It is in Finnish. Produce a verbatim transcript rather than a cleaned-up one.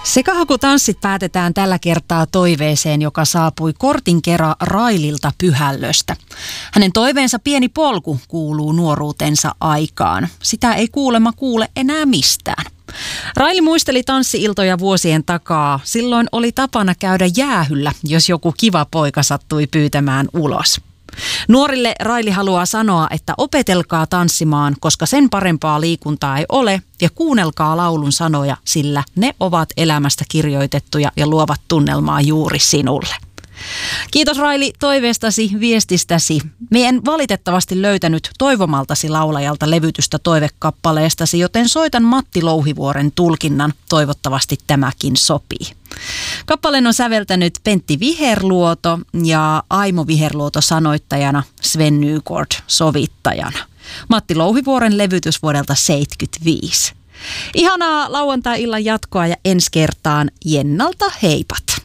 Sekahakutanssit päätetään tällä kertaa toiveeseen, joka saapui kortin kera Raililta Pyhällöstä. Hänen toiveensa pieni polku kuuluu nuoruutensa aikaan. Sitä ei kuulemma kuule enää mistään. Raili muisteli tanssi-iltoja vuosien takaa. Silloin oli tapana käydä jäähyllä, jos joku kiva poika sattui pyytämään ulos. Nuorille Raili haluaa sanoa, että opetelkaa tanssimaan, koska sen parempaa liikuntaa ei ole, ja kuunnelkaa laulun sanoja, sillä ne ovat elämästä kirjoitettuja ja luovat tunnelmaa juuri sinulle. Kiitos Raili toiveestasi, viestistäsi. Me en valitettavasti löytänyt toivomaltasi laulajalta levytystä toivekappaleestasi, joten soitan Matti Louhivuoren tulkinnan. Toivottavasti tämäkin sopii. Kappaleen on säveltänyt Pentti Viherluoto ja Aimo Viherluoto sanoittajana, Sven Nykort sovittajana. Matti Louhivuoren levytys vuodelta seitsemänkymmentäviisi. Ihanaa lauantai-illan jatkoa ja ensi kertaan Jennalta heipat!